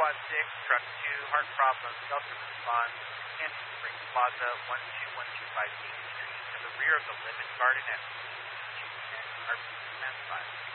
Squad 6, Truck 2, Heart Problems, Delta Response, Hampton Springs Plaza, 12125 Main Street, to the rear of the Lemon Garden at 210 RP Command 5.